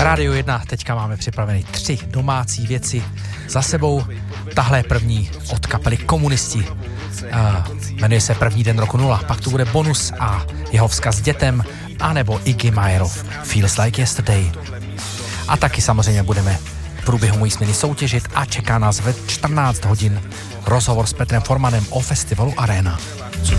Rádio 1 teďka máme připraveny 3 domácí věci za sebou. Tahle je první od kapely Komunisti. Jmenuje se První den roku 0. Pak tu bude bonus a jeho vzkaz dětem, anebo Iggy Mayerov Feels Like Yesterday. A taky samozřejmě budeme v průběhu mojí směny soutěžit a čeká nás ve 14 hodin rozhovor s Petrem Formanem o festivalu Arena.